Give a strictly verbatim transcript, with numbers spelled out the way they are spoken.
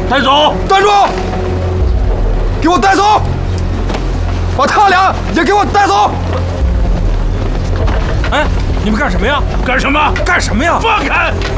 带走！ 站住！给我带走！把他俩也给我带走！ 哎，你们干什么呀？ 干什么？ 干什么呀？ 放开！